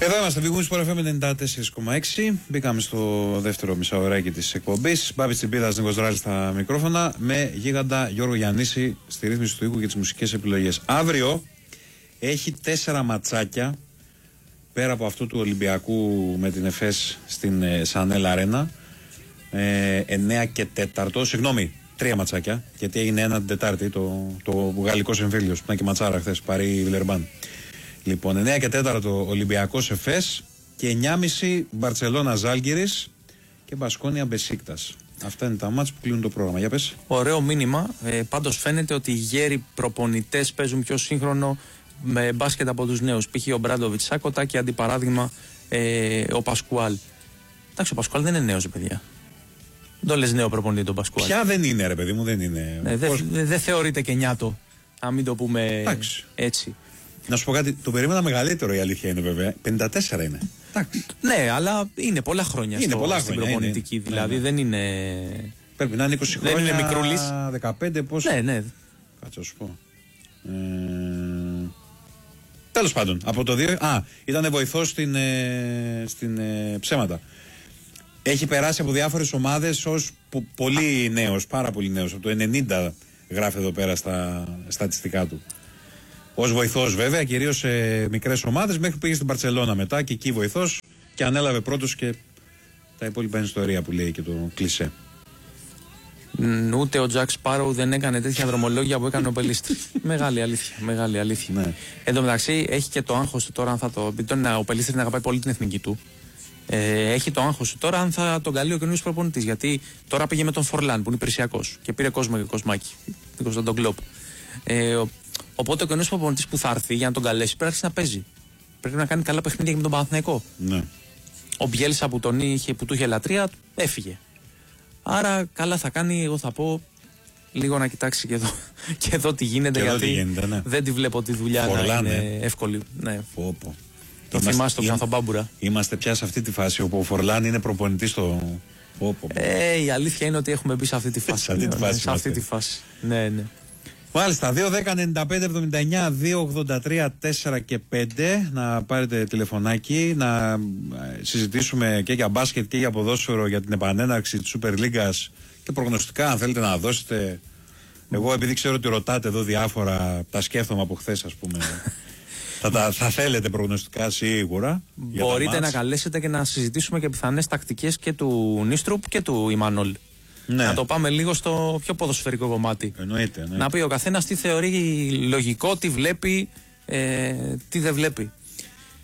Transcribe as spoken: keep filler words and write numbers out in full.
Εδώ είμαστε, Big Wings Sport εφ εμ ενενήντα τέσσερα κόμμα έξι. Μπήκαμε στο δεύτερο μισάωράκι της εκπομπής. Μπάμπης Τσιμπίδας, Νίκος Δράλης στα μικρόφωνα. Με γίγαντα Γιώργο Γιαννίση στη ρύθμιση του οίκου και τις μουσικές επιλογές. Αύριο έχει τέσσερα ματσάκια πέρα από αυτού του Ολυμπιακού με την ΕΦΕΣ στην Σανέλ Αρένα. Ε, εννέα και τέταρτο, συγγνώμη, τρία ματσάκια. Γιατί έγινε ένα την Τετάρτη, το, το γαλλικό εμφύλιος που ήταν και ματσάρα χθες, Παρί Βιλερμπάν. Λοιπόν, εννέα και τέταρτο Ολυμπιακός ΕΦΕΣ και εννιά και μισή Μπαρτσελώνα Ζάλγκιρις και Μπασκόνια Μπεσίκτας. Αυτά είναι τα μάτς που κλείνουν το πρόγραμμα. Για πες. Ωραίο μήνυμα. Ε, πάντως φαίνεται ότι οι γέροι προπονητές παίζουν πιο σύγχρονο με μπάσκετ από τους νέους. Π.χ. ο Μπράντοβιτς Σάκοτα και αντιπαράδειγμα ε, ο Πασκουάλ. Εντάξει, ο Πασκουάλ δεν είναι νέος, παιδιά. Δεν το λες νέο προπονητή τον Πασκουάλ. Ποια δεν είναι, ρε παιδί μου, δεν είναι. Ε, δεν δε, δε θεωρείται και νιάτο, αν μην το πούμε Εντάξει. έτσι. Να σου πω κάτι, το περίμενα μεγαλύτερο, η αλήθεια είναι βέβαια. πενήντα τέσσερα είναι. Εντάξει. Ναι, αλλά είναι πολλά χρόνια είναι στο, πολλά στην χρόνια, προπονητική. Είναι. Δηλαδή ναι, ναι. δεν είναι. Πρέπει να είναι είκοσι χρόνια. Δεν είναι μικρούλης. δεκαπέντε πόσο. Ναι, ναι. Κάτσε να σου πω. Ε... Τέλος πάντων, από το δύο. Α, ήταν βοηθός στην, ε, στην ε, ψέματα. Έχει περάσει από διάφορες ομάδες ως πο- πολύ νέος, πάρα πολύ νέος. Από το ενενήντα γράφει εδώ πέρα στα στατιστικά του. Ως βοηθός βέβαια, κυρίως σε μικρές ομάδες, μέχρι που πήγε στην Μπαρτσελώνα μετά και εκεί βοηθός και ανέλαβε πρώτος και τα υπόλοιπα είναι ιστορία που λέει και το κλισέ. Ούτε ο Τζακ Σπάροου δεν έκανε τέτοια δρομολόγια που έκανε ο Πελίστρη. Μεγάλη αλήθεια. Μεγάλη αλήθεια. Ναι. Εν τω μεταξύ έχει και το άγχος του τώρα αν θα το. Ο Πελίστρη αγαπάει πολύ την εθνική του. Ε, έχει το άγχος του τώρα αν θα τον καλεί ο καινούργιος προπονητής. Γιατί τώρα πήγε με τον Φορλάν που είναι υπηρεσιακός και πήρε κόσμο και κοσμάκι. Τον τον Κλόπ. Ε, ο, οπότε ο καινούργιος προπονητής που θα έρθει για να τον καλέσει πρέπει να παίζει. Πρέπει να κάνει καλά παιχνίδια και με τον Παναθηναϊκό. Ναι. Ο Μπιέλσα που, τον είχε, που του είχε λατρεία έφυγε. Άρα καλά θα κάνει, εγώ θα πω, λίγο να κοιτάξει και εδώ, και εδώ τι γίνεται. Και γιατί τι γίνεται, ναι. δεν τη βλέπω τη δουλειά Φορλάν, να είναι ε. εύκολη. Ναι. Πω, πω. Το θυμάσαι τον Ξανθομπάμπουρα. Είμαστε πια σε αυτή τη φάση όπου ο Φορλάν είναι προπονητής στο. Πω, πω, πω. Ε, η αλήθεια είναι ότι έχουμε μπει σε αυτή τη φάση. σε αυτή τη φάση. σε αυτή τη φάση. Ναι, ναι. Μάλιστα, δύο δέκα ενενήντα πέντε εβδομήντα εννιά δύο ογδόντα τρία τέσσερα και πέντε να πάρετε τηλεφωνάκι, να συζητήσουμε και για μπάσκετ και για ποδόσφαιρο, για την επανέναρξη της Σούπερ Λίγκας και προγνωστικά αν θέλετε να δώσετε. Εγώ επειδή ξέρω ότι ρωτάτε εδώ διάφορα, τα σκέφτομαι από χθες ας πούμε. θα, τα, θα θέλετε προγνωστικά σίγουρα. Μπορείτε να καλέσετε και να συζητήσουμε και πιθανές τακτικές και του Νίστρουπ και του Ιμανόλ. Ναι. Να το πάμε λίγο στο πιο ποδοσφαιρικό κομμάτι. Εννοείται, εννοείται. Να πει ο καθένας τι θεωρεί λογικό, τι βλέπει, ε, τι δεν βλέπει.